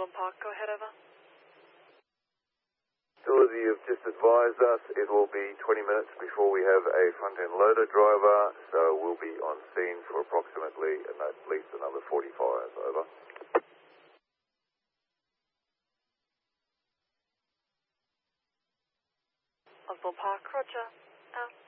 Osborne Park, go ahead, over. Facility have just advised us it will be 20 minutes before we have a front-end loader driver, so we'll be on scene for approximately at least another 45, over. Osborne Park, roger, out.